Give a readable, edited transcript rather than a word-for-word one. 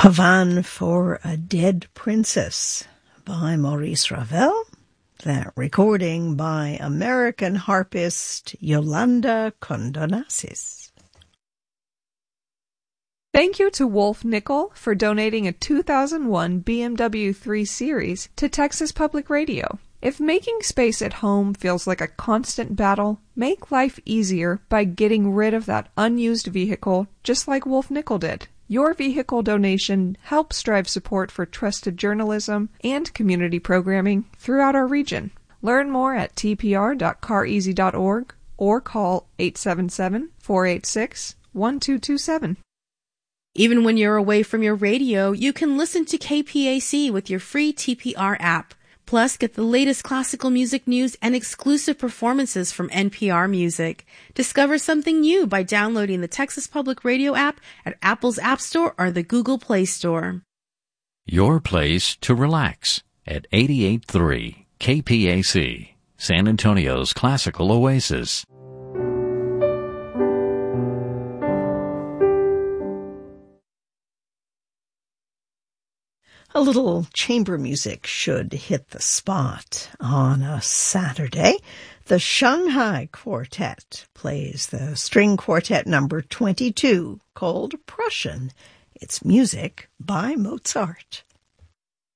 Pavane for a Dead Princess by Maurice Ravel. That recording by American harpist Yolanda Condonassis. Thank you to Wolf Nickel for donating a 2001 BMW 3 Series to Texas Public Radio. If making space at home feels like a constant battle, make life easier by getting rid of that unused vehicle just like Wolf Nickel did. Your vehicle donation helps drive support for trusted journalism and community programming throughout our region. Learn more at tpr.careasy.org or call 877-486-1227. Even when you're away from your radio, you can listen to KPAC with your free TPR app. Plus, get the latest classical music news and exclusive performances from NPR Music. Discover something new by downloading the Texas Public Radio app at Apple's App Store or the Google Play Store. Your place to relax at 88.3 KPAC, San Antonio's classical oasis. A little chamber music should hit the spot on a Saturday. The Shanghai Quartet plays the string quartet number 22 called Prussian. It's music by Mozart.